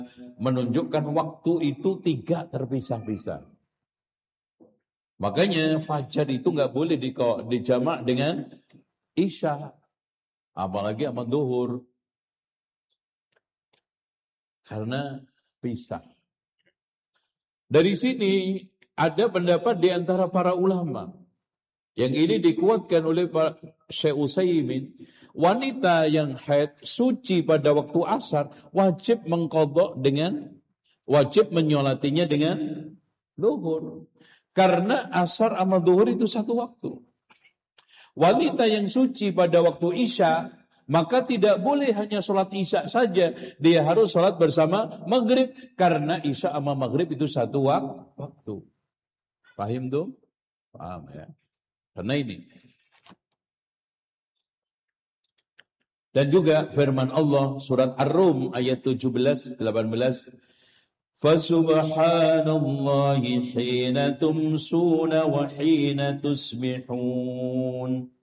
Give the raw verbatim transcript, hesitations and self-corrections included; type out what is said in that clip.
menunjukkan waktu itu tiga terpisah-pisah. Makanya fajar itu nggak boleh di, dijamak dengan isya, apalagi sama duhur, karena pisah. Dari sini ada pendapat di antara para ulama, yang ini dikuatkan oleh Pak Syekh Utsaimin, wanita yang haid suci pada waktu asar wajib mengqadha dengan, wajib menyolatinya dengan zuhur. Karena asar sama zuhur itu satu waktu. Wanita yang suci pada waktu isya, maka tidak boleh hanya sholat isya saja, dia harus sholat bersama maghrib, karena isya sama maghrib itu satu waktu. Paham tuh? Paham ya? Karena ini. Dan juga firman Allah surat Ar-Rum ayat tujuh belas delapan belas, Fasubhanallahi hina tumsuna wa hina tusbihun.